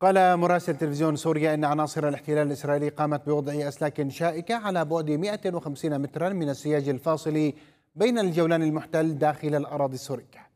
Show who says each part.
Speaker 1: قال مراسل تلفزيون سوريا إن عناصر الاحتلال الإسرائيلي قامت بوضع أسلاك شائكة على بعد 150 مترا من السياج الفاصل بين الجولان المحتل داخل الأراضي السورية.